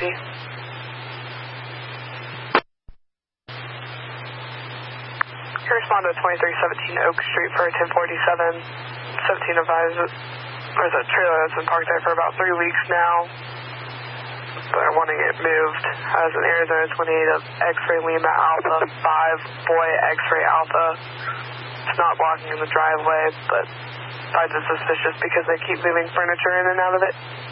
empty. You respond to 2317 Oak Street for 1047. 17 advises there's a trailer that's been parked there for about 3 weeks now. They're wanting it moved as an Arizona 28 of X-ray Lima Alpha 5 Boy X-ray Alpha. It's not blocking in the driveway, but finds it suspicious because they keep moving furniture in and out of it.